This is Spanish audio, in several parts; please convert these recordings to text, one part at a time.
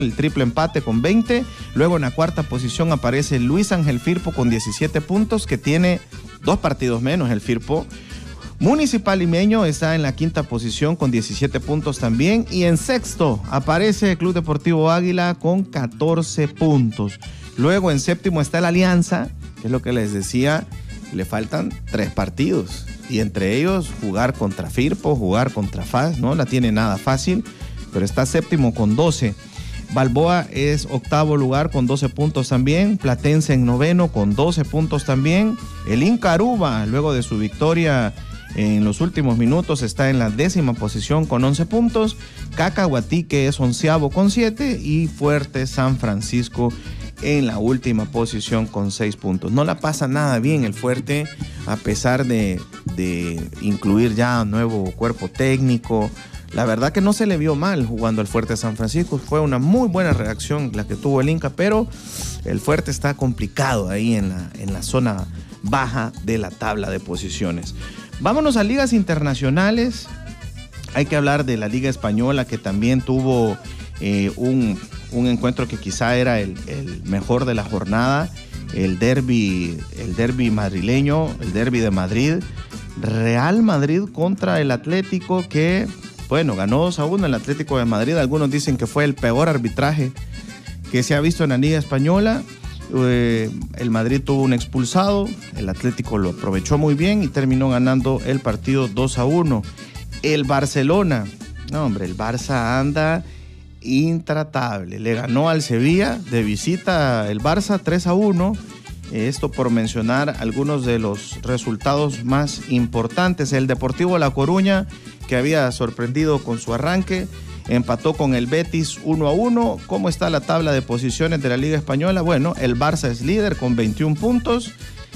el triple empate con 20. Luego en la cuarta posición aparece Luis Ángel Firpo con 17 puntos, que tiene 2 partidos menos el Firpo. Municipal Limeño está en la quinta posición con 17 puntos también. Y en sexto aparece el Club Deportivo Águila con 14 puntos. Luego en séptimo está el Alianza, que es lo que les decía, le faltan 3 partidos. Y entre ellos jugar contra Firpo, jugar contra FAS, no la tiene nada fácil, pero está séptimo con 12. Balboa es octavo lugar con 12 puntos también. Platense en noveno con 12 puntos también. El Inca Aruba, luego de su victoria en los últimos minutos, está en la 10ª posición con 11 puntos. Cacahuatique es 11avo con 7 y Fuerte San Francisco en la última posición con 6 puntos. No la pasa nada bien el Fuerte, a pesar de incluir ya un nuevo cuerpo técnico. La verdad que no se le vio mal jugando al Fuerte San Francisco. Fue una muy buena reacción la que tuvo el Inca, pero el Fuerte está complicado ahí en la zona baja de la tabla de posiciones. Vámonos a ligas internacionales. Hay que hablar de la Liga Española, que también tuvo un encuentro que quizá era el mejor de la jornada, el derbi madrileño, el derbi de Madrid. Real Madrid contra el Atlético, que bueno, ganó 2-1 el Atlético de Madrid. Algunos dicen que fue el peor arbitraje que se ha visto en la Liga Española. El Madrid tuvo un expulsado, el Atlético lo aprovechó muy bien y terminó ganando el partido 2-1. El Barcelona, no hombre, el Barça anda intratable. Le ganó al Sevilla de visita el Barça 3-1. Esto por mencionar algunos de los resultados más importantes. El Deportivo La Coruña, que había sorprendido con su arranque, empató con el Betis 1-1. ¿Cómo está la tabla de posiciones de la Liga Española? Bueno, el Barça es líder con 21 puntos,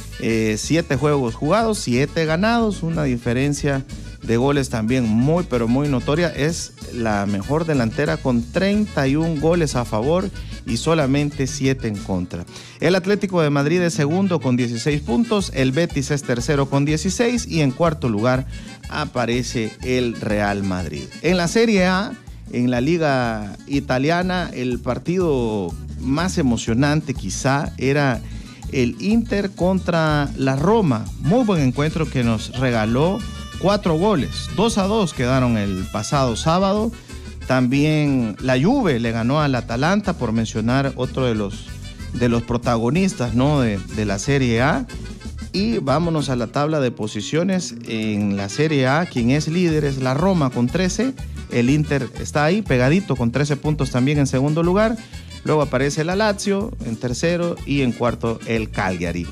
7 juegos jugados, 7 ganados, una diferencia de goles también muy, pero muy notoria. Es la mejor delantera con 31 goles a favor y solamente 7 en contra. El Atlético de Madrid es segundo con 16 puntos, el Betis es tercero con 16 y en cuarto lugar aparece el Real Madrid. En la Serie A, en la Liga Italiana, el partido más emocionante quizá era el Inter contra la Roma. Muy buen encuentro que nos regaló 4 goles, 2-2 quedaron el pasado sábado. También la Juve le ganó al Atalanta, por mencionar otro de los protagonistas, ¿no?, de la Serie A. Y vámonos a la tabla de posiciones. En la Serie A, quien es líder es la Roma con 13. El Inter está ahí pegadito con 13 puntos también en segundo lugar. Luego aparece la Lazio en tercero y en cuarto el Cagliari.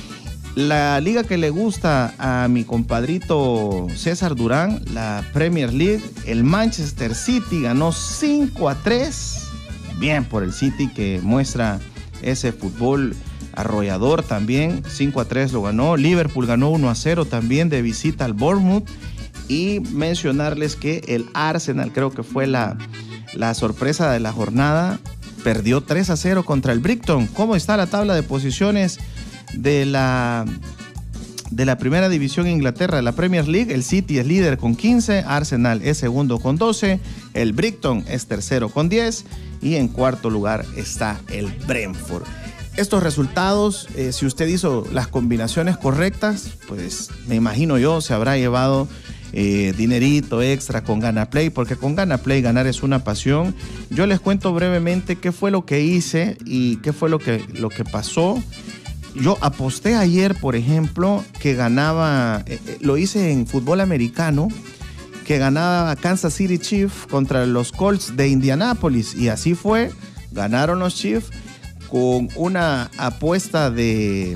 La liga que le gusta a mi compadrito César Durán, la Premier League, el Manchester City ganó 5-3. Bien por el City, que muestra ese fútbol arrollador también. 5-3 lo ganó. Liverpool ganó 1-0 también de visita al Bournemouth. Y mencionarles que el Arsenal, creo que fue la sorpresa de la jornada, perdió 3-0 contra el Brighton. ¿Cómo está la tabla de posiciones de la primera división en Inglaterra, de la Premier League? El City es líder con 15, Arsenal es segundo con 12, el Brighton es tercero con 10 y en cuarto lugar está el Brentford. Estos resultados, si usted hizo las combinaciones correctas, pues me imagino yo se habrá llevado dinerito extra con GanaPlay, porque con GanaPlay ganar es una pasión. Yo les cuento brevemente qué fue lo que hice y qué fue lo que pasó. Yo aposté ayer, por ejemplo, que ganaba, lo hice en fútbol americano, que ganaba Kansas City Chiefs contra los Colts de Indianápolis, y así fue, ganaron los Chiefs con una apuesta de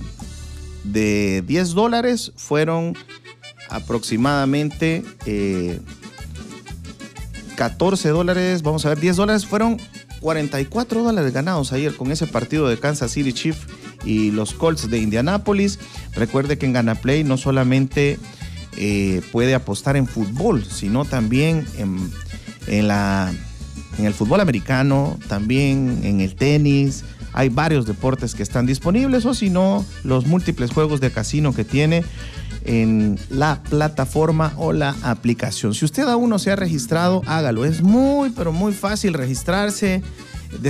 $10, fueron aproximadamente $14, vamos a ver, $10, fueron $44 ganados ayer con ese partido de Kansas City Chiefs y los Colts de Indianápolis. Recuerde que en GanaPlay no solamente puede apostar en fútbol, sino también en el fútbol americano, también en el tenis. Hay varios deportes que están disponibles, o si no, los múltiples juegos de casino que tiene en la plataforma o la aplicación. Si usted aún no se ha registrado, hágalo. Es muy, pero muy fácil registrarse.